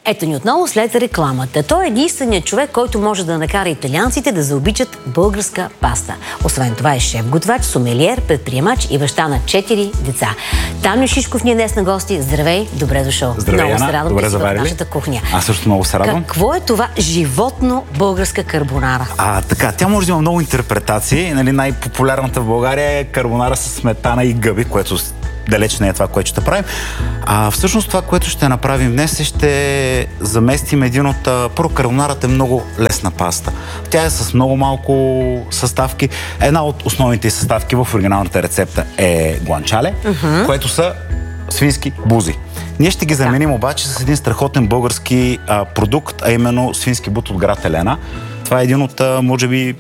Ето ни отново след рекламата. Той е единственият човек, който може да накара италианците да заобичат българска паста. Освен това е шеф-готвач, сомелиер, предприемач и баща на 4 деца. Таню Шишков ни е днес на гости. Здравей, добре дошъл. Здравей, много се радвам, добре да си в заварили. нашата кухня. Аз също много се радвам. Какво е това животно българска карбонара? Така, тя може да има много интерпретации. Нали, най-популярната в България е карбонара с сметана и гъби, което далеч не е това, което ще правим. Всъщност това, което ще направим днес, ще заместим един от... Първо, карбонарата е много лесна паста. Тя е с много малко съставки. Една от основните съставки в оригиналната рецепта е гуанчале, което са свински бузи. Ние ще ги заменим обаче с един страхотен български продукт, а именно свински бут от град Елена. Това е един от, може би,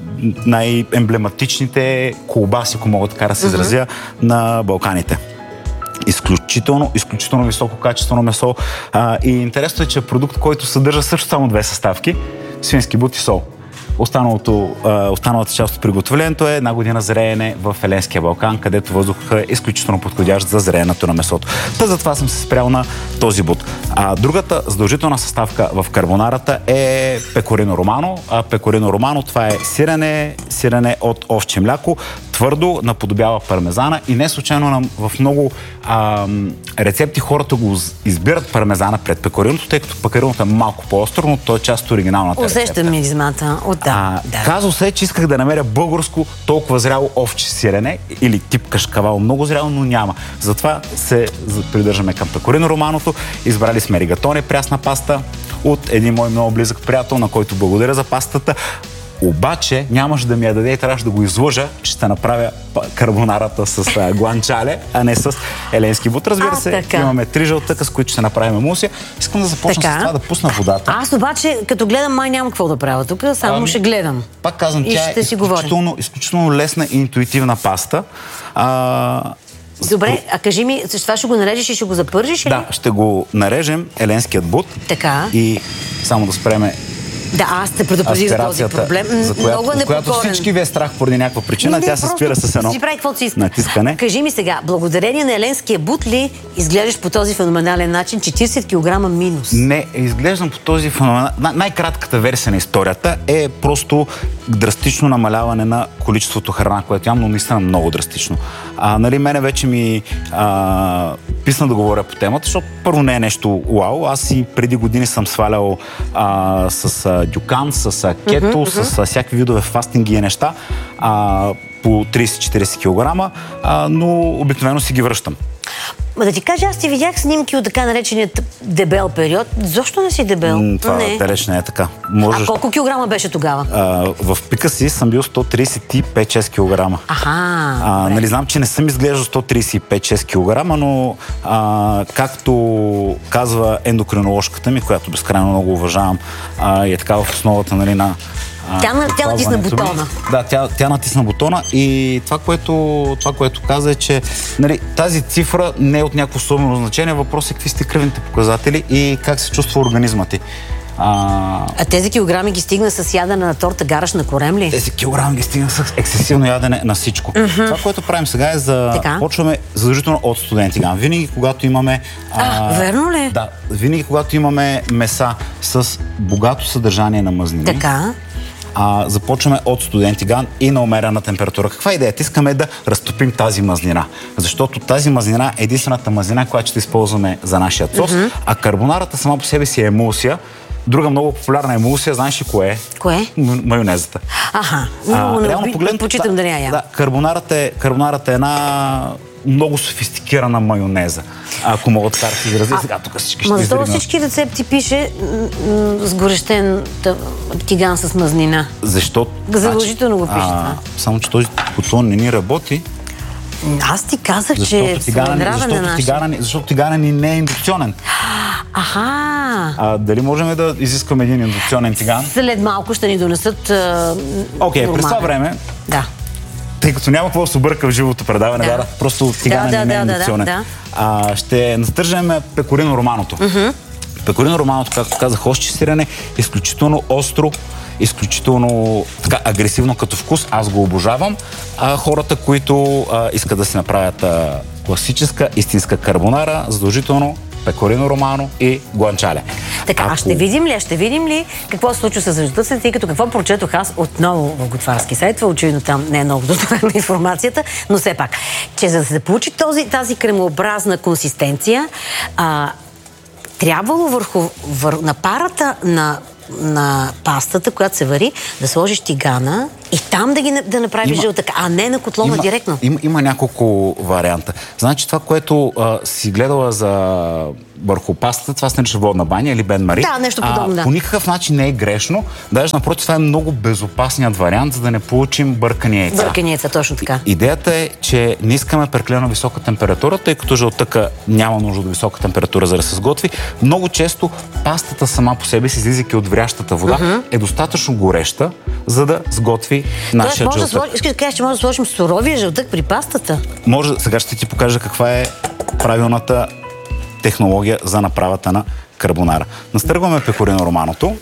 най-емблематичните колбаси, ако мога така да се изразя, на Балканите. Изключително високо качествено месо. И интересно е, че е продукт, който съдържа също само 2 съставки – свински бут и сол. Останалата част от приготовлението е 1 година зреене в Еленския Балкан, където въздухът е изключително подходящ за зреенето на месото. Затова съм се спрял на този бут. Другата задължителна съставка в карбонарата е пекорино романо. Пекорино романо, това е сирене от овче мляко, твърдо, наподобява пармезана и не случайно в много рецепти хората го избират пармезана пред пекориното, тъй като пекориното е малко по-остро, но то е част от оригиналната рецепта. Усещам миризмата. Казва се, че исках да намеря българско толкова зряло овче сирене или тип кашкавал. Много зряло, но няма. Затова се придържаме към пекорино романото. Избрали сме ригатоне, прясна паста от един мой много близък приятел, на който благодаря за пастата. Обаче нямаше да ми я даде и трябваше да го излъжа, че ще направя карбонарата с гуанчале, а не с еленски бут. Разбира се, имаме 3 жълтъка, с които ще направим емулсия. Искам да започна с това да пусна водата. Аз обаче, като гледам, май нямам какво да правя тук, само ще гледам. Пак казвам, тя е изключително лесна и интуитивна паста. Добре, а кажи ми, това ще го нарежеш и ще го запържиш? Да, ще го нарежем еленският бут. Така. И само да спреме. Да, аз те предупредих за този проблем. Много е която всички ви е страх поради някаква причина. Тя се спира с едно натискане. Кажи ми сега, благодарение на еленския бут ли изглеждаш по този феноменален начин 40 кг минус? Не, изглеждам по този феноменален... Най-кратката версия на историята е просто драстично намаляване на количеството храна, което ям, но наистина много драстично. Мене вече ми писна да говоря по темата, защото първо не е нещо уау. Аз и преди години съм свалял с дюкан, с кето, с всякакви видове фастинги и неща по 30-40 кг, но обикновено си ги връщам. Да ти кажа, аз ти видях снимки от така нареченият дебел период. Защо не си дебел? Това далеч не е така. Колко килограма беше тогава? В пика си съм бил 135-6 кг. Нали, знам, че не съм изглеждал 135-6 кг, но както казва ендокринологката ми, която безкрайно много уважавам и е така в основата, нали, на тя натисна бутона. Да, тя натисна бутона и това, което каза е, че нали, тази цифра не е от някакво особено значение. Въпрос е какви сте кръвните показатели и как се чувства организма ти. Тези килограми ги стигна с ядене на торта гараш на корем ли? Тези килограми ги стигна с ексцесивно ядене на всичко. Това, което правим сега е почваме задължително от студен тиган. Винаги, когато имаме... верно ли? Да, винаги, когато имаме меса с богато съдържание на мазнини. Започваме от студен тиган и на умерена температура. Каква е идеята? Искаме да разтопим тази мазнина. Защото тази мазнина е единствената мазнина, която ще използваме за нашия сос, а карбонарата сама по себе си е емулсия. Друга много популярна емулсия, знаеш ли кое е? Кое? Майонезата. Реално погледнато, да не я ям. Да, карбонарата е една много софистикирана майонеза. Ако мога така да се изразя, сега тук всички ще изразим. Защо всички рецепти пише сгорещен тиган с мазнина? Защо? Задължително го пише това. Само, че този бутон не ни работи. Аз ти казах, че защото тигана ни не е индукционен. Дали можем да изискаме един индукционен тиган? След малко ще ни донесат през това време, тъй като няма какво да се обърка в живото предаване, просто тигана не е индукционен. Ще настържаме пекорино романото. Пекорино романото, както казах, още сирене, изключително остро, изключително така агресивно като вкус. Аз го обожавам. Хората, които искат да си направят класическа, истинска карбонара, задължително пекорино романо и гуанчале. Така, а ще видим ли какво се случва с жълтъците, тъй като какво прочетох аз отново в готварски сайт, очевидно там не е много достоверна информацията, но все пак, че за да се получи тази кремообразна консистенция, трябвало на парата на пастата, която се вари, да сложиш тигана и там да направиш жълтък, а не на котлона директно. Има няколко варианта. Значи това, което си гледала върху пастата, това се нарича водна баня или бен-мари. Да, нещо подобно, да. По никакъв начин не е грешно. Даже напротив, това е много безопасният вариант, за да не получим бъркани яйца. Бъркани яйца, точно така. Идеята е, че не искаме прекалено висока температура, тъй като жълтъка няма нужда от висока температура, за да се сготви. Много често пастата сама по себе си, излизайки от врящата вода, е достатъчно гореща, за да сготви нашия жълтък. Искаш да кажеш, че може да сложим суровия жълтък при пастата? Сега ще ти покажа каква е правилната технология за направата на карбонара. Настъргваме пекорино романото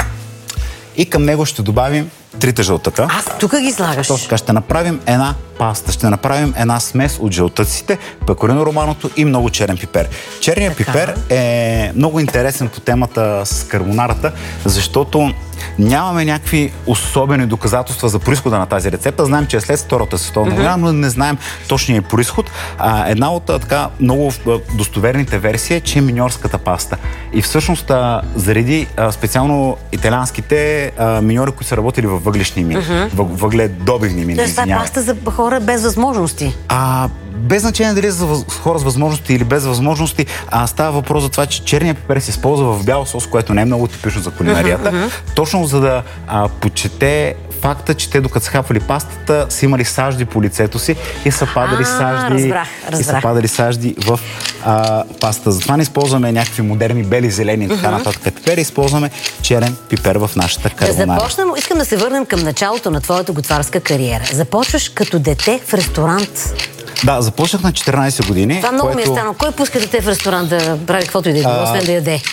и към него ще добавим 3 жълтъка. Тук ги слагаш. Точно така, ще направим една паста, ще направим една смес от жълтъците, пекорино романото и много черен пипер. Черният пипер е много интересен по темата с карбонарата, защото нямаме някакви особени доказателства за произхода на тази рецепта. Знаем, че е след Втората световна война, но не знаем точния произход. Една от така много достоверните версии е, че е миньорската паста. И всъщност заради специално италианските миньори, които са работили във въглишни мини, въгледобивни мини. Това е паста за хора без възможности. Без значение дали за хора с възможности или без възможности, става въпрос за това, че черният пипер се използва в бял сос, което не е много типично за кулинарията. Точно за да почете факта, че те докато са хапвали пастата, са имали сажди по лицето си и са падали сажди. И са падали сажди в пастата. Затова не използваме някакви модерни бели, зелени и така нататък пипери, използваме черен пипер в нашата карбонара. Искам да се върнем към началото на твоята готварска кариера. Започваш като дете в ресторант. Да, започнах на 14 години. Това много ми е станало. Кой пуска дете в ресторант да прави каквото и да е, освен да яде?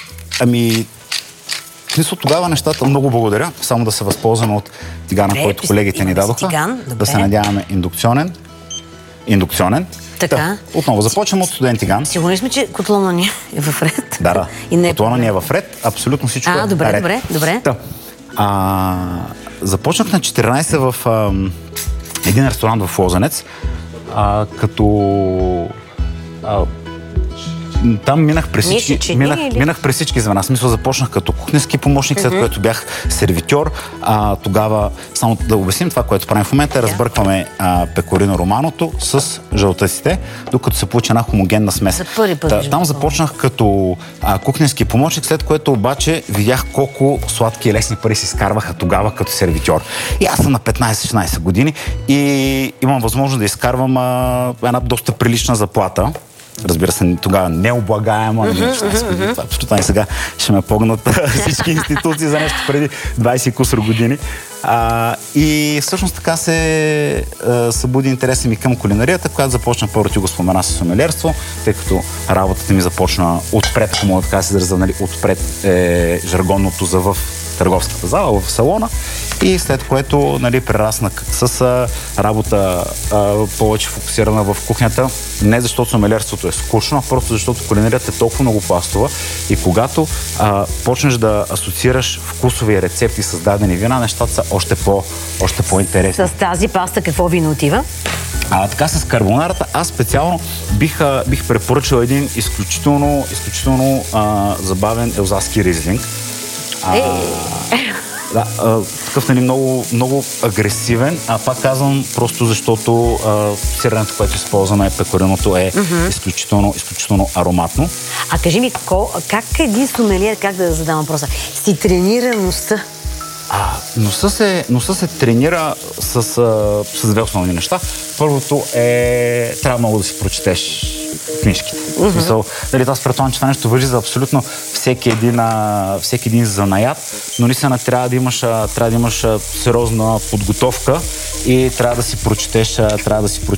Тогава нещата много благодаря. Само да се възползваме от тигана, който колегите ни дадоха. Да се надяваме индукционен. Така. Отново започвам от студен тиган. Сигурни сме, че котлона ни е в ред? Да. Котлона ни е в ред. Абсолютно всичко е ред. Добре. Започнах на 14 в един ресторант в Лозенец, там минах през всички звена. Смисъл, започнах като кухненски помощник, след което бях сервитьор. Тогава, само да обясним това, което правим в момента, разбъркваме пекорино романото с жълтъците, докато се получи една хомогенна смес. Там започнах като кухненски помощник, след което обаче видях колко сладки и лесни пари се изкарваха тогава като сервитьор. И аз съм на 15-16 години и имам възможност да изкарвам една доста прилична заплата. Разбира се, тогава необлагаема. Абсолютно и сега ще ме погнат всички институции за нещо преди 20 кусор години. И всъщност така се събуди интереса ми към кулинарията, когато започна, първо ти го спомена, с сомелиерство, тъй като работата ми започна отпред, ако мога така да се изразя, отпред е жаргонното за в търговската зала, в салона, и след което прераснах с работа повече фокусирана в кухнята. Не защото сомелиерството е скучно, а просто защото кулинарията е толкова много пластова и когато почнеш да асоциираш вкусови рецепти с дадени вина, нещата са още по-интересни. С тази паста какво вино отива? Така с карбонарата аз специално бих препоръчал един изключително забавен елзаски ризлинг. Такъв много, много агресивен, пак казвам, просто защото сиренето, което използваме, пекориното е изключително ароматно. Кажи ми, как един сомелиер, как да задам въпроса, си тренира носа? Носа се тренира с две основни неща. Първото е, трябва много да си прочетеш книжките. В смисъл, аз предполагам, че това нещо важи за абсолютно всеки един занаят, но наистина трябва да имаш сериозна подготовка и трябва да си